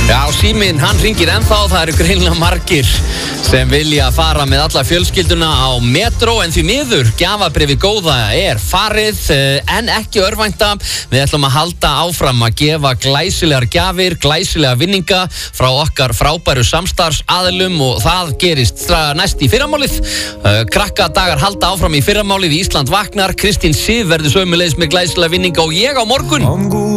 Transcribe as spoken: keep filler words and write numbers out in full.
Já, síminn, hann hringir ennþá, það eru greinilega margir sem vilja fara með alla fjölskylduna á Metro, en því miður, gjafabréfið góða er farið, en ekki örvænta. Við ætlum að halda áfram að gefa glæsilegar gjafir, glæsilega vinninga frá okkar frábæru samstarfsaðilum og það gerist næst í fyrramálið. Krakkadagar halda áfram í fyrramálið, Ísland vaknar, Kristín Sif verður sömuleiðis með glæsilega vinninga og ég á morgun.